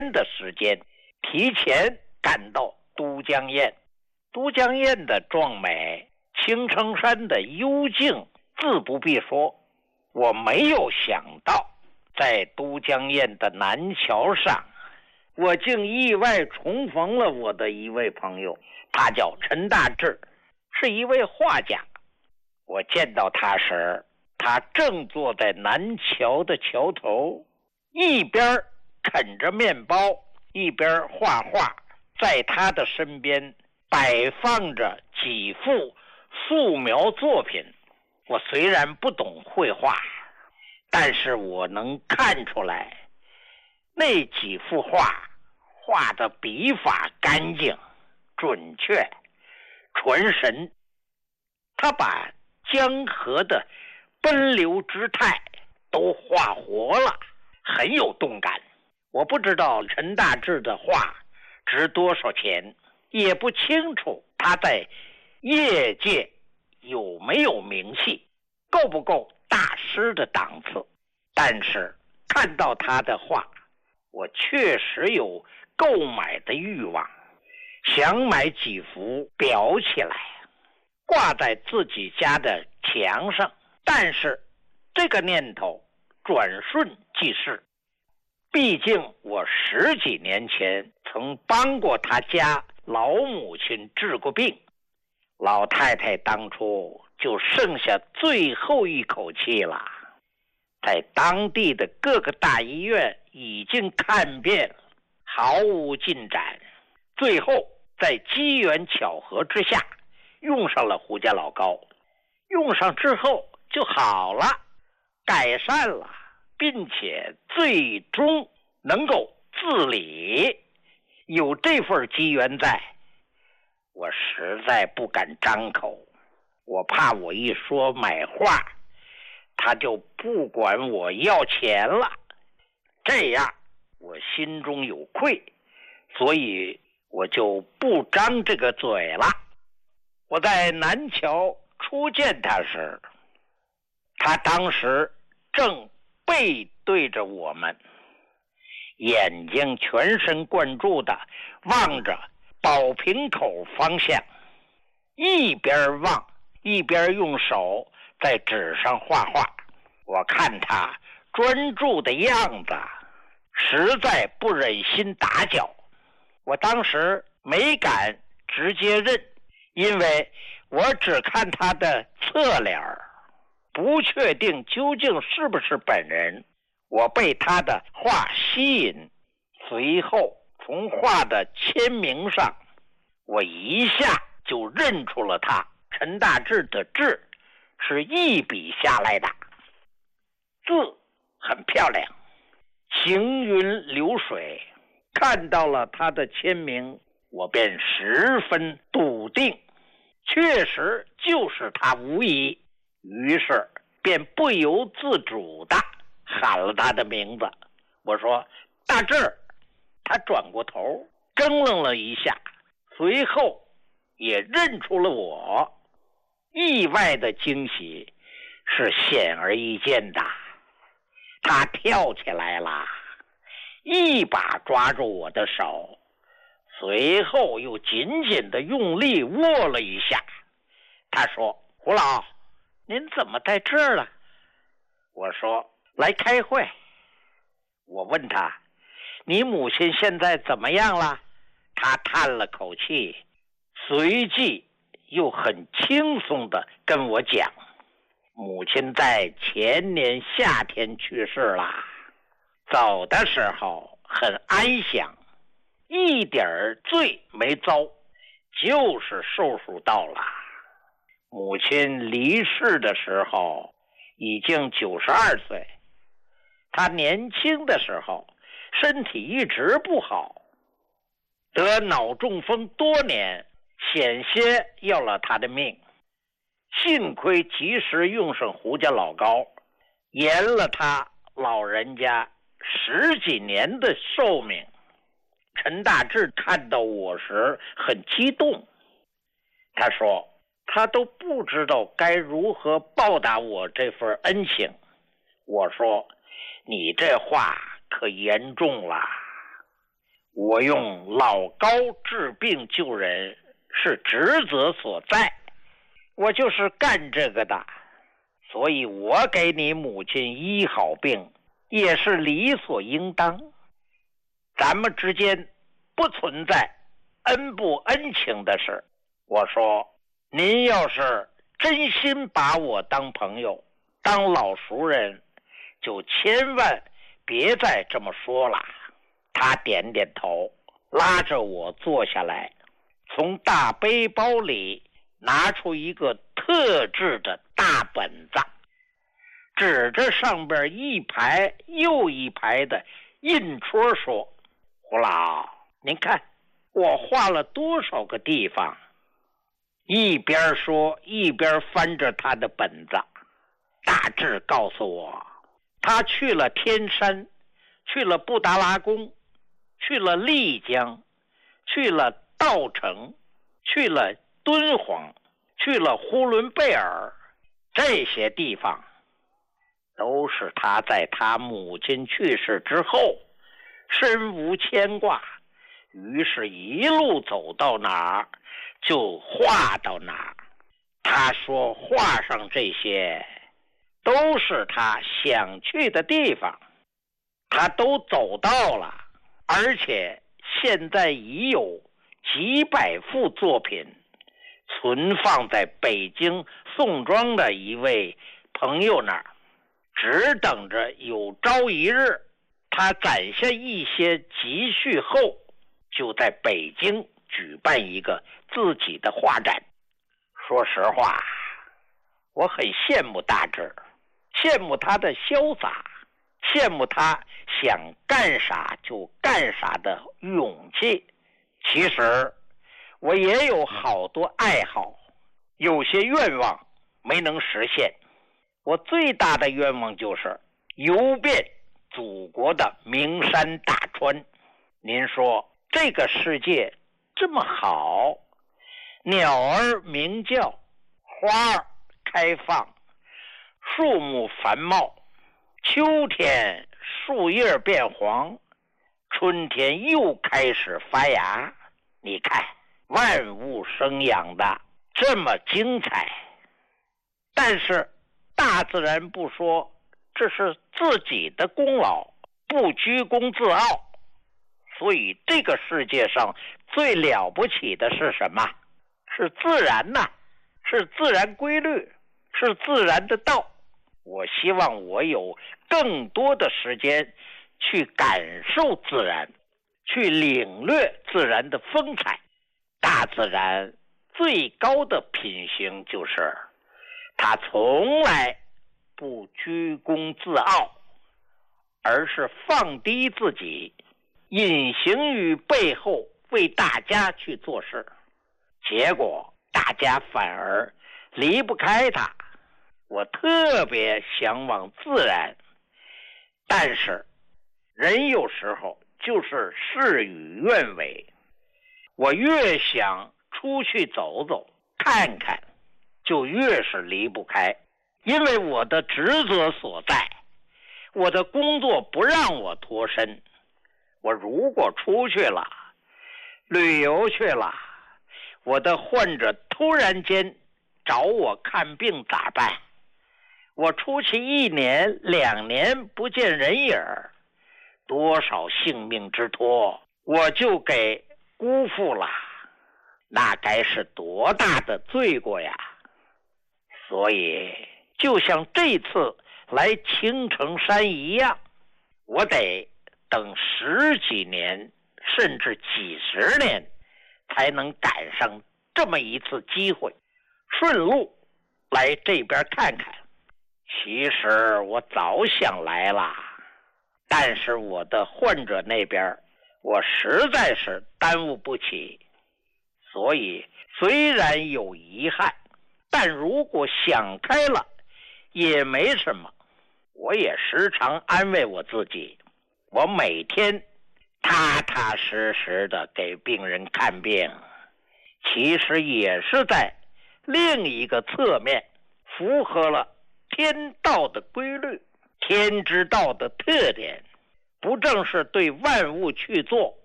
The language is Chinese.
的时间提前赶到都江堰。都江堰的壮美，青城山的幽静自不必说。我没有想到在都江堰的南桥上，我竟意外重逢了我的一位朋友，他叫陈大志，是一位画家。我见到他时，他正坐在南桥的桥头，一边啃着面包，一边画画。在他的身边摆放着几幅素描作品。我虽然不懂绘画，但是我能看出来，那几幅画画的笔法干净、准确、纯神。他把江河的奔流之态都画活了，很有动感。我不知道陈大志的画值多少钱，也不清楚他在业界有没有名气，够不够大师的档次。但是看到他的画，我确实有购买的欲望，想买几幅裱起来，挂在自己家的墙上。但是这个念头转瞬即逝，毕竟我10几年前曾帮过他家老母亲治过病，老太太当初就剩下最后一口气了，在当地的各个大医院已经看遍了，毫无进展。最后在机缘巧合之下用上了胡家老膏，用上之后就好了，改善了，并且最终能够自理。有这份机缘在，我实在不敢张口，我怕我一说买画，他就不管我要钱了，这样我心中有愧，所以我就不张这个嘴了。我在南桥初见他时，他当时正背对着我们，眼睛全神贯注地望着宝瓶口方向，一边望一边用手在纸上画画。我看他专注的样子，实在不忍心打搅。我当时没敢直接认，因为我只看他的侧脸，不确定究竟是不是本人。我被他的画吸引，随后从画的签名上，我一下就认出了他。陈大志的志是一笔下来的，字很漂亮，行云流水。看到了他的签名，我便十分笃定，确实就是他无疑。于是便不由自主地喊了他的名字。我说大志，他转过头怔愣了一下，随后也认出了我。意外的惊喜是显而易见的，他跳起来了，一把抓住我的手，随后又紧紧地用力握了一下。他说，胡老，您怎么在这儿了？我说，来开会。我问他，你母亲现在怎么样了？他叹了口气，随即又很轻松地跟我讲，母亲在前年夏天去世了，走的时候很安详，一点罪没遭，就是寿数到了。母亲离世的时候已经92岁，她年轻的时候身体一直不好，得脑中风多年，险些要了她的命。幸亏及时用上胡家老膏，延了她老人家10几年的寿命。陈大志看到我时很激动，他说他都不知道该如何报答我这份恩情。我说，你这话可严重了。 我用老高治病救人是职责所在，我就是干这个的，所以我给你母亲医好病也是理所应当。咱们之间不存在恩不恩情的事。我说，您要是真心把我当朋友，当老熟人，就千万别再这么说了。他点点头，拉着我坐下来，从大背包里拿出一个特制的大本子，指着上边一排又一排的印戳说，胡老，您看我画了多少个地方。一边说一边翻着他的本子，大致告诉我，他去了天山，去了布达拉宫，去了丽江，去了稻城，去了敦煌，去了呼伦贝尔，这些地方都是他在他母亲去世之后身无牵挂，于是一路走到哪儿就画到哪儿。他说画上这些都是他想去的地方，他都走到了，而且现在已有几百幅作品存放在北京宋庄的一位朋友那儿，只等着有朝一日他攒下一些积蓄后，就在北京举办一个自己的画展。说实话，我很羡慕大志，羡慕他的潇洒，羡慕他想干啥就干啥的勇气。其实我也有好多爱好，有些愿望没能实现。我最大的愿望就是游遍祖国的名山大川。您说这个世界这么好，鸟儿鸣叫，花儿开放，树木繁茂，秋天树叶变黄，春天又开始发芽。你看万物生养的这么精彩，但是大自然不说这是自己的功劳，不居功自傲。所以这个世界上最了不起的是什么？是自然呐，是自然规律，是自然的道。我希望我有更多的时间去感受自然，去领略自然的风采。大自然最高的品行就是它从来不居功自傲，而是放低自己，隐形于背后为大家去做事，结果大家反而离不开它。我特别向往自然，但是人有时候就是事与愿违。我越想出去走走看看，就越是离不开，因为我的职责所在，我的工作不让我脱身。我如果出去了，旅游去了，我的患者突然间找我看病咋办？我出去1年2年不见人影，多少性命之托我就给辜负了，那该是多大的罪过呀！所以就像这次来青城山一样，我得等10几年甚至几十年才能赶上这么一次机会，顺路来这边看看。其实我早想来了，但是我的患者那边我实在是耽误不起，所以虽然有遗憾，但如果想开了也没什么。我也时常安慰我自己，我每天踏踏实实的给病人看病，其实也是在另一个侧面符合了天道的规律，天之道的特点，不正是对万物去做